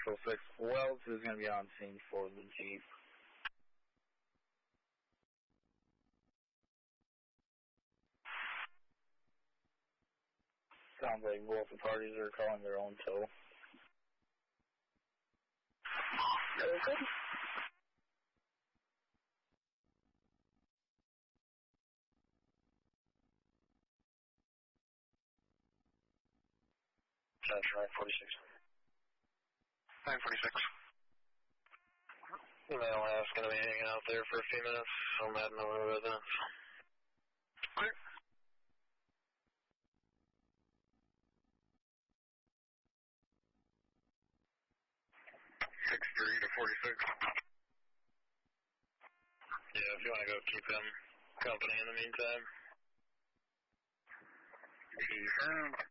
Patrol 6, Wells is going to be on scene for the Jeep. Sounds like both the parties are calling their own tow. Okay. That's 946. 946. The male half's going to be hanging out there for a few minutes on that Nova residence. Okay. 6-3 to 46. Yeah, if you want to go keep him company in the meantime. Confirmed.